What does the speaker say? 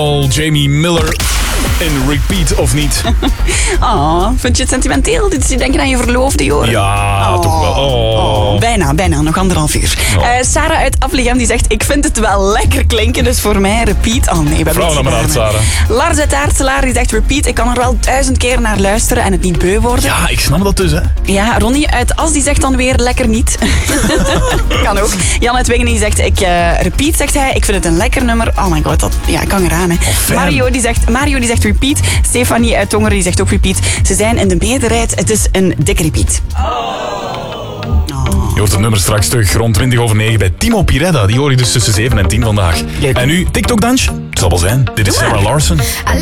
Jamie Miller in Repeat of niet? Vind je het sentimenteel? Dit is denken aan je verloofde, joh. Ja, toch wel. Bijna, nog 1,5 uur. Sarah uit Afligem die zegt, ik vind het wel lekker klinken, dus voor mij Repeat. Oh nee, we hebben Vrouw naar mijn hart, Sarah. Lars uit Aartselaar die zegt Repeat, ik kan er wel 1000 keer naar luisteren en het niet beu worden. Ja, ik snap dat dus, hè. Ja, Ronnie uit As die zegt dan weer lekker niet. Kan ook. Jan uit Wingen die zegt, Repeat, zegt hij, ik vind het een lekker nummer. Oh my god, ik kan eraan, hè. Mario die zegt Repeat. Stefanie uit Tongeren die zegt ook Repeat. Ze zijn in de meerderheid, het is een dikke Repeat. Je hoort het nummer straks terug rond 20:09 bij Timo Piretta. Die hoor je dus tussen 7 en 10 vandaag. En nu TikTok-dansje? Het zal wel zijn. Dit is Sarah Larson.